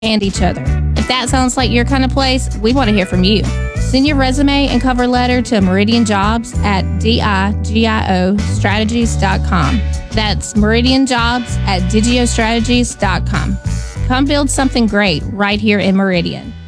and each other. If that sounds like your kind of place, we want to hear from you. Send your resume and cover letter to Meridian Jobs at digiostrategies.com. That's Meridian Jobs at digiostrategies.com. Come build something great right here in Meridian.